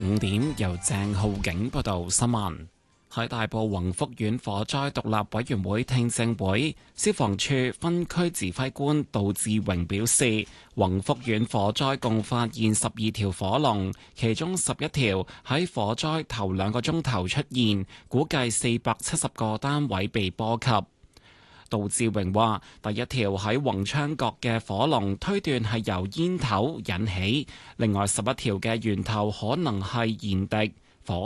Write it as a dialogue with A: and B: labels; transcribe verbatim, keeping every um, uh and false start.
A: 五點由鄭浩景報道新聞。喺大埔宏福苑火災獨立委員會聽證會，消防處分區指揮官杜志榮表示，宏福苑火災共發現十二條火龍，其中十一條喺火災頭兩個鐘頭出現，估計四百七十個單位被波及。杜志榮話：第一條喺宏昌閣嘅火龍推斷係由煙頭引起，另外十一條嘅源頭可能係燃滴。